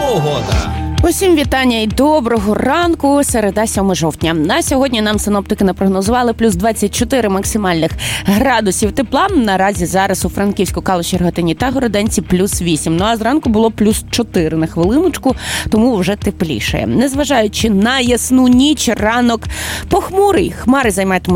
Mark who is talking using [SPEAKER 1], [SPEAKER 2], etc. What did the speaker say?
[SPEAKER 1] погода.
[SPEAKER 2] Усім вітання і доброго ранку. Середа, 7 жовтня. На сьогодні нам синоптики напрогнозували плюс 24 максимальних градусів тепла. Наразі зараз у Франківську, Калуші, Рогатині та Городенці плюс 8. Ну а зранку було плюс 4 на хвилиночку, тому вже тепліше. Незважаючи на ясну ніч, ранок похмурий. Хмари займатимуть